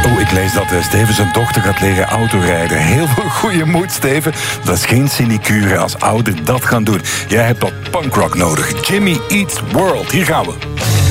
Oh, ik lees dat Steven zijn dochter gaat leren autorijden. Heel veel goede moed, Steven. Dat is geen sinecure als ouder dat gaan doen. Jij hebt wat punkrock nodig. Jimmy Eats World. Hier gaan we.